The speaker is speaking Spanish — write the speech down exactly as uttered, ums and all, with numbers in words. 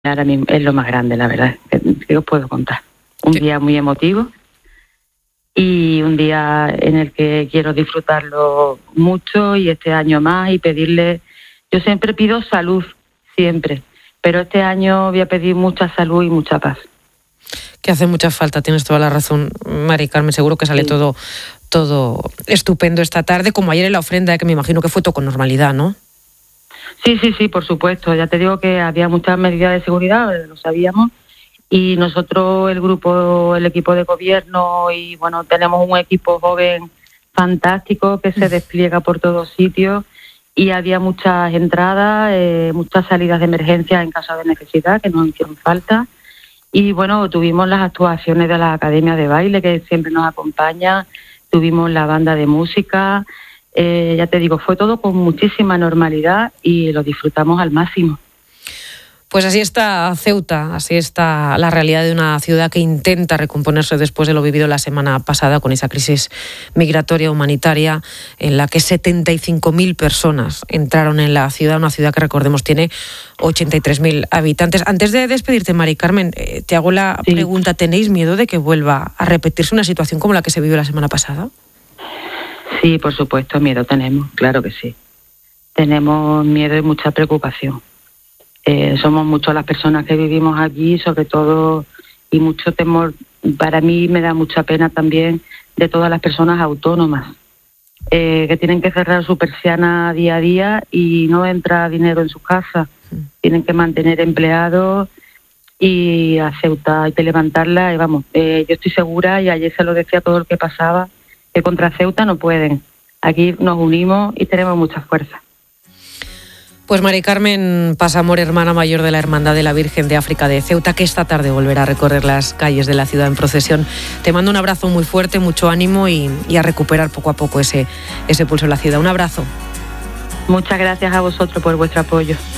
ahora mismo es lo más grande, la verdad, que os puedo contar. Un día muy emotivo y un día en el que quiero disfrutarlo mucho y este año más y pedirle, yo siempre pido salud, siempre, pero este año voy a pedir mucha salud y mucha paz. Que hace mucha falta, tienes toda la razón, Mari Carmen, seguro que sale sí. todo, todo estupendo esta tarde, como ayer en la ofrenda, que me imagino que fue todo con normalidad, ¿no? Sí, sí, sí, por supuesto. Ya te digo que había muchas medidas de seguridad, lo sabíamos, y nosotros, el grupo, el equipo de gobierno, y bueno, tenemos un equipo joven fantástico que se despliega por todos sitios, y había muchas entradas, eh, muchas salidas de emergencia en caso de necesidad, que nos hicieron falta, y bueno, tuvimos las actuaciones de la Academia de Baile, que siempre nos acompaña, tuvimos la banda de música. Eh, ya te digo, fue todo con muchísima normalidad y lo disfrutamos al máximo. Pues así está Ceuta, así está la realidad de una ciudad que intenta recomponerse después de lo vivido la semana pasada con esa crisis migratoria humanitaria en la que setenta y cinco mil personas entraron en la ciudad, una ciudad que recordemos tiene ochenta y tres mil habitantes. Antes de despedirte, Mari Carmen, eh, te hago la sí. pregunta, ¿tenéis miedo de que vuelva a repetirse una situación como la que se vivió la semana pasada? Sí, por supuesto, miedo tenemos, claro que sí. Tenemos miedo y mucha preocupación. Eh, somos muchas las personas que vivimos allí, sobre todo, y mucho temor. Para mí me da mucha pena también de todas las personas autónomas, eh, que tienen que cerrar su persiana día a día y no entra dinero en sus casas. Sí. Tienen que mantener empleados y a Ceuta hay que levantarla. Y vamos, eh, yo estoy segura, y ayer se lo decía a todo el que pasaba, que contra Ceuta no pueden. Aquí nos unimos y tenemos mucha fuerza. Pues Mari Carmen Pasamor, hermana mayor de la Hermandad de la Virgen de África de Ceuta, que esta tarde volverá a recorrer las calles de la ciudad en procesión. Te mando un abrazo muy fuerte, mucho ánimo y, y a recuperar poco a poco ese, ese pulso en la ciudad. Un abrazo. Muchas gracias a vosotros por vuestro apoyo.